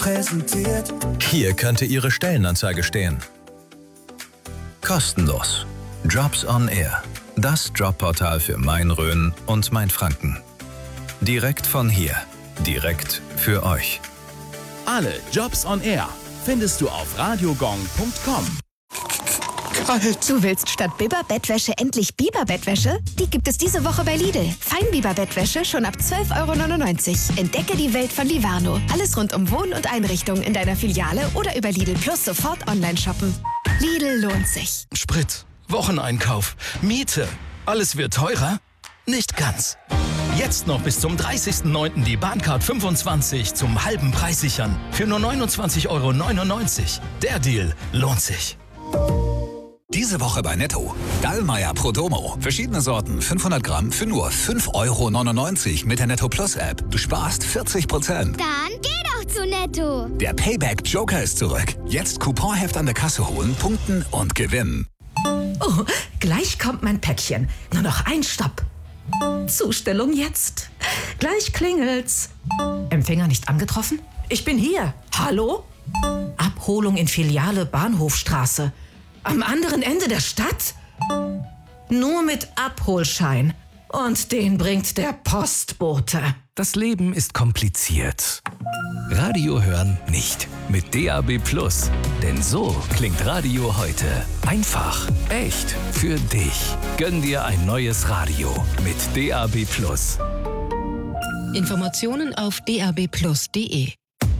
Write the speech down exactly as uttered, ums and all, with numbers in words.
präsentiert. Hier könnte Ihre Stellenanzeige stehen. Kostenlos. Jobs on Air. Das Jobportal für Main-Rhön und Mainfranken. Direkt von hier. Direkt für euch. Alle Jobs on Air findest du auf radiogong punkt com. Kalt. Du willst statt Biber-Bettwäsche endlich Biber-Bettwäsche? Die gibt es diese Woche bei Lidl. Feinbiber-Bettwäsche schon ab zwölf Euro neunundneunzig. Entdecke die Welt von Livano. Alles rund um Wohn- und Einrichtung in deiner Filiale oder über Lidl Plus sofort online shoppen. Lidl lohnt sich. Sprit, Wocheneinkauf, Miete. Alles wird teurer? Nicht ganz. Jetzt noch bis zum dreißigsten neunten die Bahncard fünfundzwanzig zum halben Preis sichern. Für nur neunundzwanzig Euro neunundneunzig. Der Deal lohnt sich. Diese Woche bei Netto. Dallmayr Pro Domo. Verschiedene Sorten, fünfhundert Gramm für nur fünf Euro neunundneunzig mit der Netto Plus App. Du sparst vierzig Prozent. Dann geh doch zu Netto. Der Payback Joker ist zurück. Jetzt Couponheft an der Kasse holen, punkten und gewinnen. Oh, gleich kommt mein Päckchen. Nur noch ein Stopp. Zustellung jetzt. Gleich klingelt's. Empfänger nicht angetroffen? Ich bin hier. Hallo? Abholung in Filiale Bahnhofstraße. Am anderen Ende der Stadt? Nur mit Abholschein. Und den bringt der Postbote. Das Leben ist kompliziert. Radio hören nicht. Mit D A B Plus. Denn so klingt Radio heute. Einfach, echt, für dich. Gönn dir ein neues Radio mit D A B Plus. Informationen auf d a b plus punkt d e.